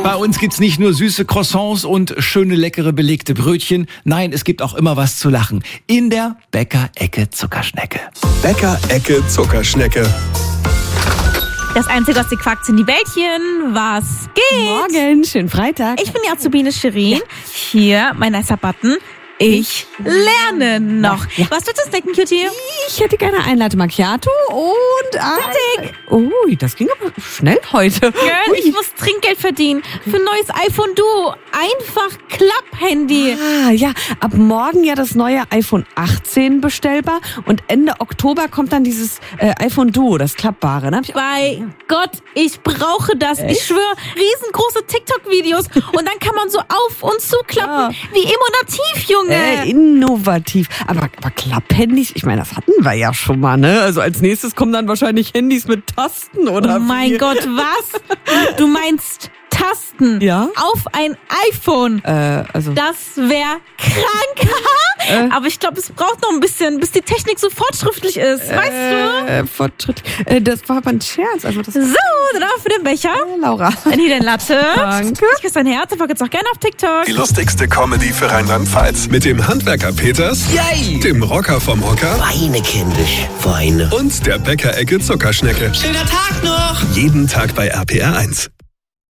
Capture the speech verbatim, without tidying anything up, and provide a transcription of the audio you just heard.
Bei uns gibt's nicht nur süße Croissants und schöne, leckere, belegte Brötchen. Nein, es gibt auch immer was zu lachen. In der Bäcker-Ecke Zuckerschnecke. Bäcker-Ecke Zuckerschnecke. Das Einzige, was sie quackt, sind die Bällchen. Was geht? Morgen, schönen Freitag. Ich bin die Azubine Shirin. Ja. Hier, mein nicer Button. Ich lerne noch. Ja. Was willst du snacken, Cutie? Ich hätte gerne ein Latte Macchiato und ein... Oh, das ging aber schnell heute. Girl, Ui. ich muss Trinkgeld verdienen. Für ein neues iPhone Duo. Einfach Klapp-Handy. Ah, ja. Ab morgen ja das neue iPhone achtzehn bestellbar. Und Ende Oktober kommt dann dieses äh, iPhone Duo, das klappbare. Ne? Bei Gott, ich brauche das. Echt? Ich schwöre, riesengroße TikTok-Videos. Und dann kann man so auf und zuklappen. Ja. Wie emotiv, Junge. Äh, innovativ. Aber, aber Klapphandys, ich meine, das hatten wir ja schon mal, ne? Also als nächstes kommen dann wahrscheinlich Handys mit Tasten, oder? Oh mein wie? Gott, was? Du meinst Tasten ja? auf ein iPhone? Äh, also. Das wäre krank. Äh, Aber ich glaube, es braucht noch ein bisschen, bis die Technik so fortschrittlich ist. Weißt äh, du? Äh, fortschrittlich. Äh, das war aber ein Scherz. Also das so, dann auch für den Becher. Äh, Laura. Dann hier dein Latte. Danke. Ich küsse dein Herz. Und folgt jetzt auch gerne auf TikTok. Die lustigste Comedy für Rheinland-Pfalz. Mit dem Handwerker Peters. Yay! Dem Rocker vom Hocker. Weine, kindisch, weine. Und der Bäcker-Ecke Zuckerschnecke. Schöner Tag noch! Jeden Tag bei R P R eins.